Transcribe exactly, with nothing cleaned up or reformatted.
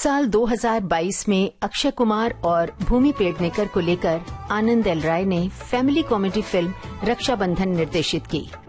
साल दो हज़ार बाईस में अक्षय कुमार और भूमि पेडनेकर को लेकर आनंद एल राय ने फैमिली कॉमेडी फिल्म रक्षाबंधन निर्देशित की।